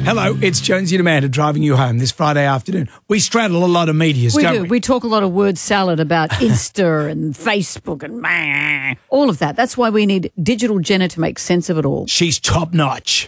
Hello, it's Jonesy and Amanda driving you home this Friday afternoon. We straddle a lot of medias, don't we? We talk a lot of word salad about Insta and Facebook and all of that. That's why we need Digital Jenna to make sense of it all. She's top notch.